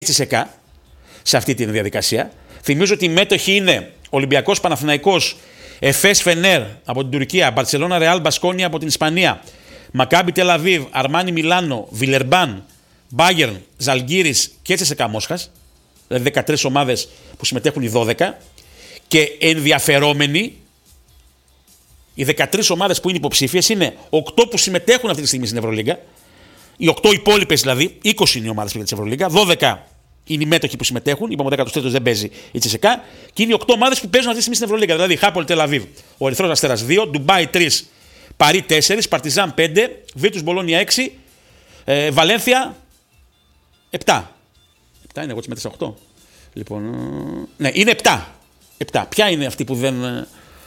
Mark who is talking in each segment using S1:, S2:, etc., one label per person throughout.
S1: Τσισεκά σε αυτή τη διαδικασία. Θυμίζω ότι οι μέτοχοι είναι Ολυμπιακός Παναθηναϊκός, Εφές Φενέρ από την Τουρκία, Μπαρτσελώνα Ρεάλ Μπασκόνια από την Ισπανία, Μακάμπι Τελ Αβίβ, Αρμάνι Μιλάνο, Βιλερμπάν, Μπάγερν, Ζαλγκίρις και Τσεσεκά Μόσχας. Δηλαδή 13 ομάδες που συμμετέχουν οι 12. Και ενδιαφερόμενοι, οι 13 ομάδες που είναι υποψήφιες είναι 8 που συμμετέχουν αυτή τη στιγμή στην Ευρωλίγκα. Οι 8 υπόλοιπες δηλαδή, 20 είναι οι ομάδες της Ευρωλίγκα, 12 είναι οι μέτοχοι που συμμετέχουν. Είπαμε ο 13ος δεν παίζει η Τσεσεκά. Και είναι οι 8 ομάδες που παίζουν αυτή τη στιγμή στην Ευρωλίγκα. Δηλαδή Χάπολ Τελ Αβίβ, ο Ερυθρός Αστέρας 2, Ντουμπάι 3, Παρί 4, Παρτιζάν 5, Βίρτους Μπολόνια 6, Βαλένθια 7. 7 είναι, εγώ τις μέτρησα 8. Λοιπόν, ναι, είναι 7. 7. Ποια είναι αυτή που δεν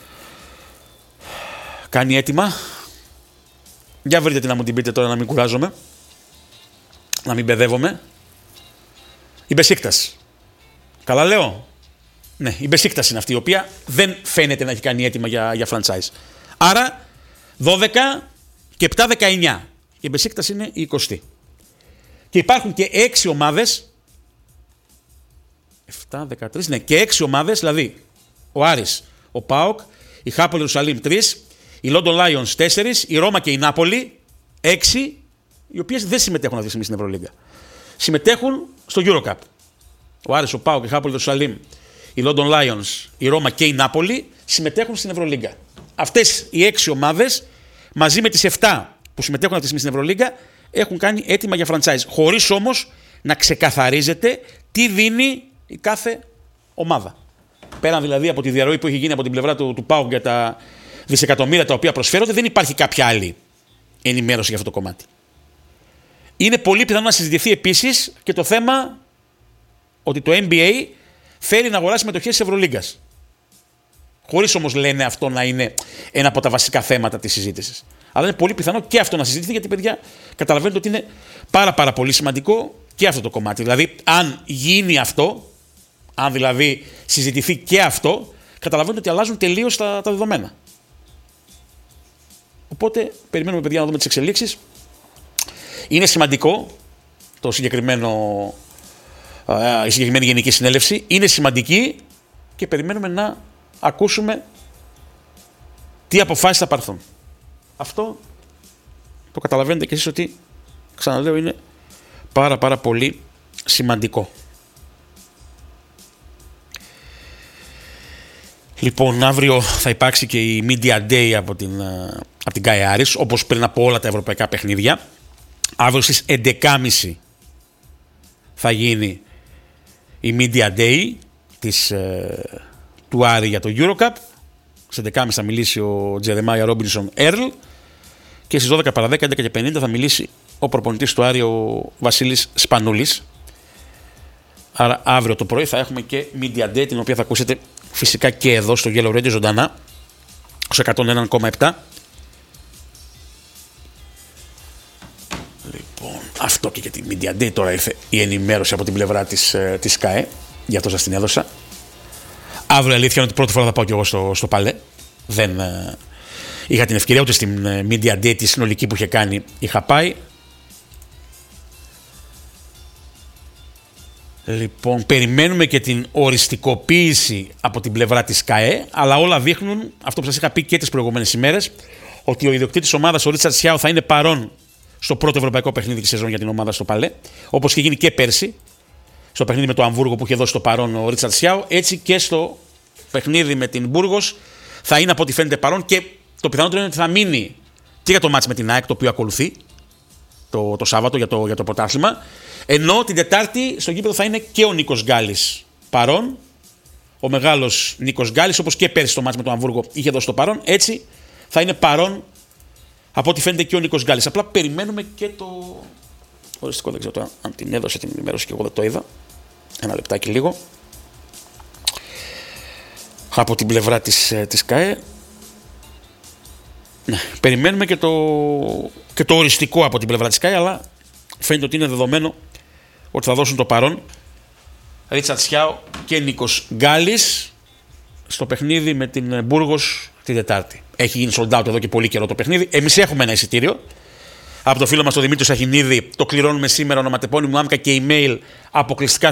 S1: κάνει έτοιμα? Για βρείτε τι να μου την πείτε τώρα, να μην κουράζομαι, να μην μπεδεύομαι. Η Μπεσίκτας. Καλά λέω? Ναι, η Μπεσίκτας είναι αυτή η οποία δεν φαίνεται να έχει κάνει έτοιμα για franchise. Άρα 12 και 7 19. Η Μπεσίκτας είναι η 20η. Και υπάρχουν και 6 ομάδες. 7, 13, ναι, και 6 ομάδες, δηλαδή ο Άρης, ο ΠΑΟΚ, η Χάπολ Ιερουσαλήμ 3, η London Lions 4, η Ρώμα και η Νάπολη 6, οι οποίες δεν συμμετέχουν αυτή τη στιγμή στην Ευρωλίγκα. Συμμετέχουν στο EuroCup. Ο Άρης, ο ΠΑΟΚ, η Χάπολ Ιερουσαλήμ, η London Lions, η Ρώμα και η Νάπολη συμμετέχουν στην Ευρωλίγκα. Αυτές οι 6 ομάδες, μαζί με τις 7 που συμμετέχουν αυτή τη στιγμή στην Ευρωλίγκα, έχουν κάνει έτοιμα για franchise. Χωρίς όμως να ξεκαθαρίζεται τι δίνει η κάθε ομάδα. Πέραν δηλαδή από τη διαρροή που έχει γίνει από την πλευρά του ΠΑΟΚ για τα δισεκατομμύρια τα οποία προσφέρονται, δεν υπάρχει κάποια άλλη ενημέρωση για αυτό το κομμάτι. Είναι πολύ πιθανό να συζητηθεί επίσης και το θέμα ότι το NBA θέλει να αγοράσει μετοχές της Ευρωλίγκας. Χωρίς όμως λένε αυτό να είναι ένα από τα βασικά θέματα της συζήτησης. Αλλά είναι πολύ πιθανό και αυτό να συζητηθεί, γιατί παιδιά καταλαβαίνετε ότι είναι πάρα πολύ σημαντικό και αυτό το κομμάτι. Δηλαδή, αν γίνει αυτό, αν δηλαδή συζητηθεί και αυτό, καταλαβαίνετε ότι αλλάζουν τελείως τα δεδομένα. Οπότε, περιμένουμε παιδιά να δούμε τις εξελίξεις. Είναι σημαντικό η συγκεκριμένη Γενική Συνέλευση. Είναι σημαντική και περιμένουμε να ακούσουμε τι αποφάσεις θα πάρθουν. Αυτό το καταλαβαίνετε και εσείς ότι, ξαναλέω, είναι πάρα πολύ σημαντικό. Λοιπόν, αύριο θα υπάρξει και η Media Day από την Γκάι Άρης, όπως πριν από όλα τα ευρωπαϊκά παιχνίδια. Αύριο στις 11.30 θα γίνει η Media Day του Άρη για το EuroCup. Στις 11.30 θα μιλήσει ο Τζερεμάια Ρόμπινσον Έρλ και στις 12 παρα 10, 11 και 50 θα μιλήσει ο προπονητής του Άρη, ο Βασίλης Σπανούλης. Άρα αύριο το πρωί θα έχουμε και Media Day, την οποία θα ακούσετε φυσικά και εδώ στο Yellow Radio ζωντανά, στο 101,7. Λοιπόν, αυτό και για τη Media Day. Τώρα ήρθε η ενημέρωση από την πλευρά της ΚΑΕ, γι' αυτό σας την έδωσα. Αύριο αλήθεια είναι ότι πρώτη φορά θα πάω κι εγώ στο Παλέ. Δεν είχα την ευκαιρία, ούτε στην Media Day τη συνολική που είχε κάνει είχα πάει. Λοιπόν, περιμένουμε και την οριστικοποίηση από την πλευρά της ΚΑΕ, αλλά όλα δείχνουν αυτό που σας είχα πει και τις προηγούμενες ημέρες, ότι ο ιδιοκτήτης ομάδας, ο Ρίτσαρντ Σιάου, θα είναι παρόν στο πρώτο ευρωπαϊκό παιχνίδι της σεζόν για την ομάδα στο Παλέ, όπως είχε γίνει και πέρσι, στο παιχνίδι με το Αμβούργο που είχε δώσει το παρόν ο Ρίτσαρντ Σιάου, έτσι και στο παιχνίδι με την Μπούργος θα είναι από ό,τι φαίνεται παρόν, και το πιθανότερο είναι ότι θα μείνει και για το μάτς με την ΑΕΚ, το οποίο ακολουθεί το Σάββατο για το πρωτάθλημα. Ενώ την Τετάρτη στο γήπεδο θα είναι και ο Νίκος Γκάλης παρόν, ο μεγάλος Νίκος Γκάλης, όπως και πέρσι στο μάτς με το Αμβούργο είχε δώσει το παρόν, έτσι θα είναι παρόν από ό,τι φαίνεται και ο Νίκος Γκάλης. Απλά περιμένουμε και το οριστικό, δεν ξέρω αν την έδωσε την ενημέρωση και εγώ δεν το είδα. Ένα λεπτάκι λίγο. Από την πλευρά της ΚΑΕ. Ναι, περιμένουμε και το οριστικό από την πλευρά της ΚΑΕ, αλλά φαίνεται ότι είναι δεδομένο ότι θα δώσουν το παρόν Ρίτσαρντ Σιάου και Νίκος Γκάλης στο παιχνίδι με την Μπούργος την Τετάρτη. Έχει γίνει sold out εδώ και πολύ καιρό το παιχνίδι. Εμείς έχουμε ένα εισιτήριο. από το φίλο μας τον Δημήτρη Σαχινίδη. Το κληρώνουμε σήμερα, ονοματεπώνυμο Άμκα και email αποκλειστικά